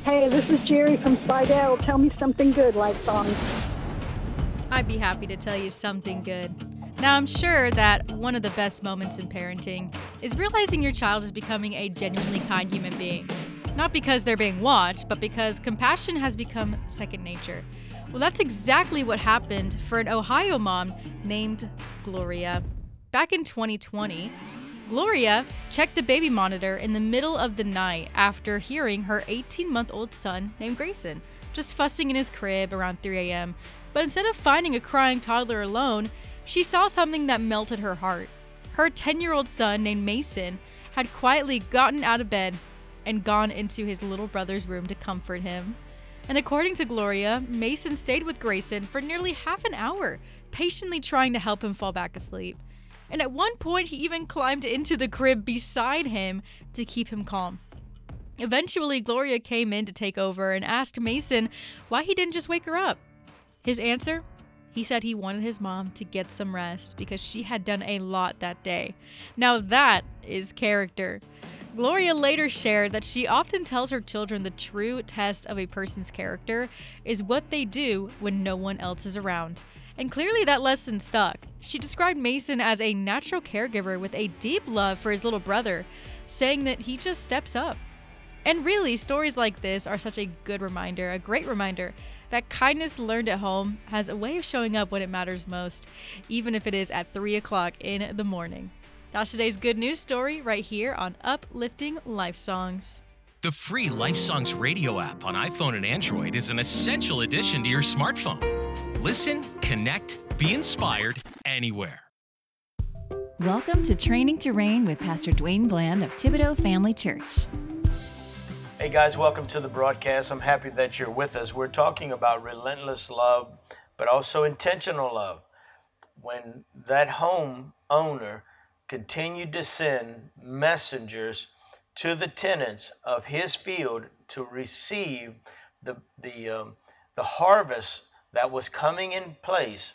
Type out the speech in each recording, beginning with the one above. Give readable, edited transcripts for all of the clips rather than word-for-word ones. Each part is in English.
Hey, this is Jerry from Slidell. Tell me something good, like songs. I'd be happy to tell you something good. Now, I'm sure that one of the best moments in parenting is realizing your child is becoming a genuinely kind human being. Not because they're being watched, but because compassion has become second nature. Well, that's exactly what happened for an Ohio mom named Gloria. Back in 2020, Gloria checked the baby monitor in the middle of the night after hearing her 18-month-old son named Grayson just fussing in his crib around 3 a.m. But instead of finding a crying toddler alone, she saw something that melted her heart. Her 10-year-old son named Mason had quietly gotten out of bed and gone into his little brother's room to comfort him. And according to Gloria, Mason stayed with Grayson for nearly half an hour, patiently trying to help him fall back asleep. And at one point, he even climbed into the crib beside him to keep him calm. Eventually, Gloria came in to take over and asked Mason why he didn't just wake her up. His answer? He said he wanted his mom to get some rest because she had done a lot that day. Now that is character. Gloria later shared that she often tells her children the true test of a person's character is what they do when no one else is around. And clearly that lesson stuck. She described Mason as a natural caregiver with a deep love for his little brother, saying that he just steps up. And really, stories like this are such a good reminder, a great reminder, that kindness learned at home has a way of showing up when it matters most, even if it is at 3 o'clock in the morning. That's today's good news story right here on Uplifting Life Songs. The free Life Songs radio app on iPhone and Android is an essential addition to your smartphone. Listen, connect, be inspired anywhere. Welcome to Training to Reign with Pastor Dwayne Bland of Thibodaux Family Church. Hey guys, welcome to the broadcast. I'm happy that you're with us. We're talking about relentless love, but also intentional love. When that home owner continued to send messengers to the tenants of his field to receive the harvest that was coming in place,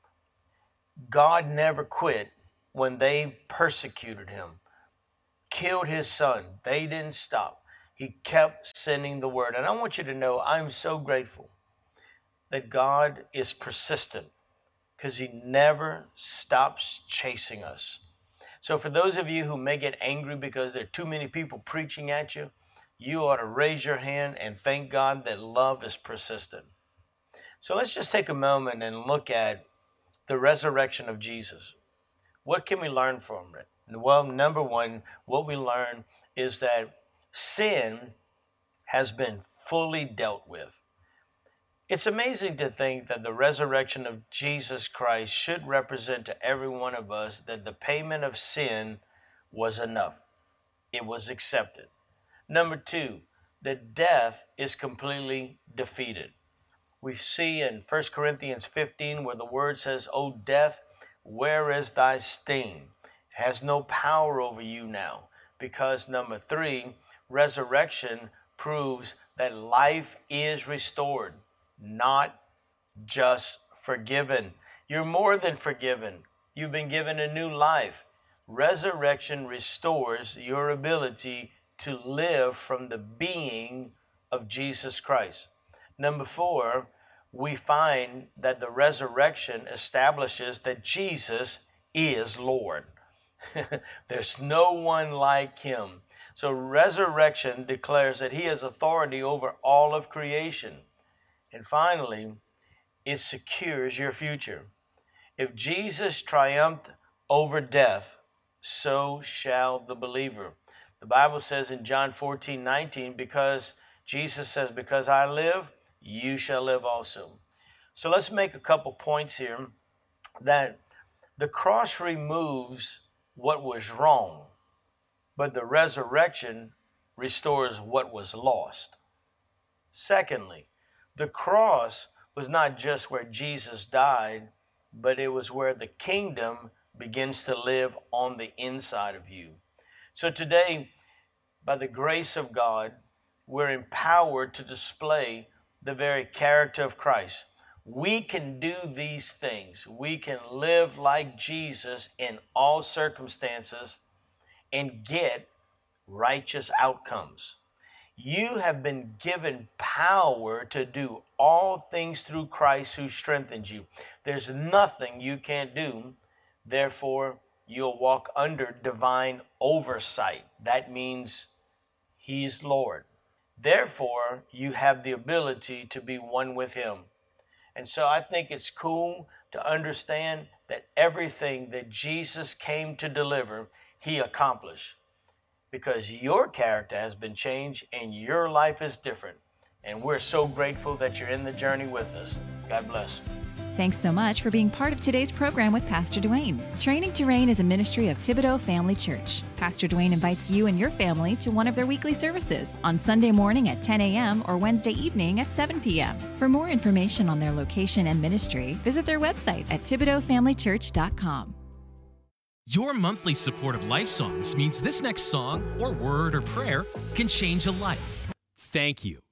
God never quit when they persecuted him, killed his son. They didn't stop. He kept sending the word. And I want you to know I'm so grateful that God is persistent because he never stops chasing us. So for those of you who may get angry because there are too many people preaching at you, you ought to raise your hand and thank God that love is persistent. So let's just take a moment and look at the resurrection of Jesus. What can we learn from it? Well, number one, what we learn is that sin has been fully dealt with. It's amazing to think that the resurrection of Jesus Christ should represent to every one of us that the payment of sin was enough. It was accepted. Number two, that death is completely defeated. We see in 1 Corinthians 15 where the word says, "O death, where is thy sting? It has no power over you now." Because number three, resurrection proves that life is restored, not just forgiven. You're more than forgiven. You've been given a new life. Resurrection restores your ability to live from the being of Jesus Christ. Number four, we find that the resurrection establishes that Jesus is Lord. There's no one like him. So resurrection declares that he has authority over all of creation. And finally, it secures your future. If Jesus triumphed over death, so shall the believer. The Bible says in John 14:19, because Jesus says, because I live, you shall live also. So let's make a couple points here that the cross removes what was wrong, but the resurrection restores what was lost. Secondly, the cross was not just where Jesus died, but it was where the kingdom begins to live on the inside of you. So today, by the grace of God, we're empowered to display the very character of Christ. We can do these things. We can live like Jesus in all circumstances and get righteous outcomes. You have been given power to do all things through Christ who strengthens you. There's nothing you can't do. Therefore, you'll walk under divine oversight. That means He's Lord. Therefore, you have the ability to be one with Him. And so I think it's cool to understand that everything that Jesus came to deliver, He accomplished. Because your character has been changed and your life is different. And we're so grateful that you're in the journey with us. God bless. Thanks so much for being part of today's program with Pastor Dwayne. Training to Reign is a ministry of Thibodaux Family Church. Pastor Dwayne invites you and your family to one of their weekly services on Sunday morning at 10 a.m. or Wednesday evening at 7 p.m. For more information on their location and ministry, visit their website at ThibodauxFamilyChurch.com. Your monthly support of Life Songs means this next song or word or prayer can change a life. Thank you.